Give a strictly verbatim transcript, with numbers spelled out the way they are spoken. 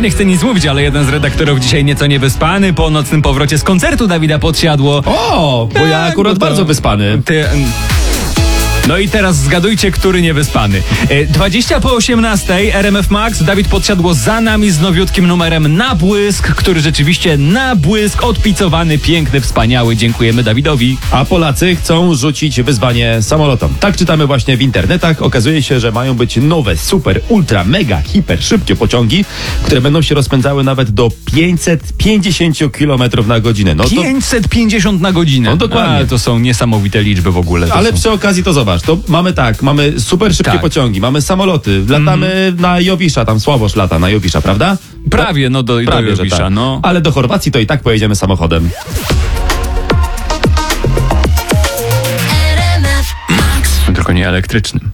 nie chcę nic mówić, ale jeden z redaktorów dzisiaj nieco niewyspany po nocnym powrocie z koncertu Dawida Podsiadło. O, bo ja Tak, akurat bo to- bardzo wyspany. Ty... No i teraz zgadujcie, który niewyspany. E, dwadzieścia po osiemnastej, R M F Max, Dawid Podsiadło za nami z nowiutkim numerem Na Błysk, który rzeczywiście na błysk, odpicowany, piękny, wspaniały. Dziękujemy Dawidowi. A Polacy chcą rzucić wyzwanie samolotom. Tak czytamy właśnie w internetach. Okazuje się, że mają być nowe, super, ultra, mega, hiper, szybkie pociągi, które będą się rozpędzały nawet do pięćset pięćdziesiąt kilometrów na godzinę. No to, pięćset pięćdziesiąt na godzinę. No dokładnie. A, to są niesamowite liczby w ogóle. To ale są... przy okazji to zobacz, to mamy tak, mamy super szybkie Tak. pociągi, mamy samoloty, latamy mm. na Jowisza, tam Sławosz lata na Jowisza, prawda? Prawie, no do, Prawie, do że Jowisza, tak. no. Ale do Chorwacji to i tak pojedziemy samochodem. Tylko nie elektrycznym.